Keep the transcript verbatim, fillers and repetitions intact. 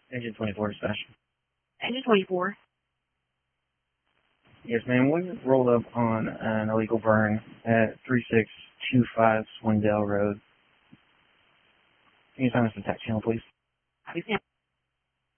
Engine twenty-four dispatch. Engine twenty-four. Yes, ma'am. We rolled up on an illegal burn at three six two five Swindell Road. Can you sign us the tax channel, please? Obviously,